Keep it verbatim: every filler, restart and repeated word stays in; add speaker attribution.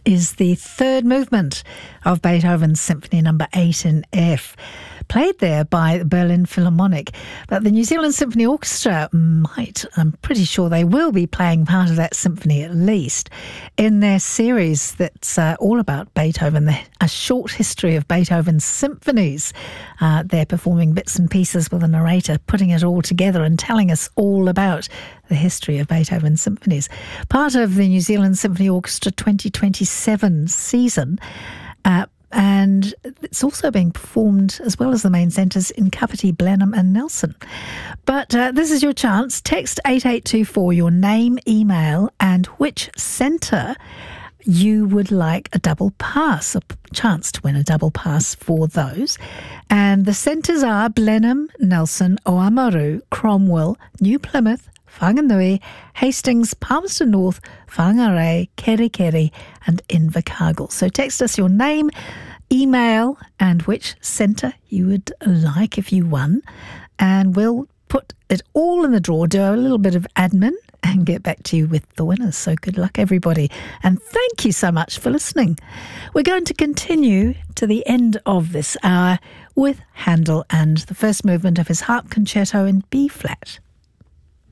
Speaker 1: is the third movement of Beethoven's Symphony Number eight in F, played there by the Berlin Philharmonic. But the New Zealand Symphony Orchestra might, I'm pretty sure they will be playing part of that symphony at least, in their series that's uh, all about Beethoven, the, a short history of Beethoven's symphonies. Uh, they're performing bits and pieces with a narrator, putting it all together and telling us all about the history of Beethoven's symphonies. Part of the New Zealand Symphony Orchestra twenty twenty-seven season, uh, and it's also being performed as well as the main centres in Kapiti, Blenheim and Nelson. But uh, this is your chance. Text eight eight two four, your name, email and which centre you would like a double pass, a chance to win a double pass for those. And the centres are Blenheim, Nelson, Oamaru, Cromwell, New Plymouth, Whanganui, Hastings, Palmerston North, Whangarei, Kerikeri and Invercargill. So text us your name, email and which centre you would like if you won, and we'll put it all in the drawer, do a little bit of admin and get back to you with the winners. So good luck, everybody. And thank you so much for listening. We're going to continue to the end of this hour with Handel and the first movement of his harp concerto in B flat.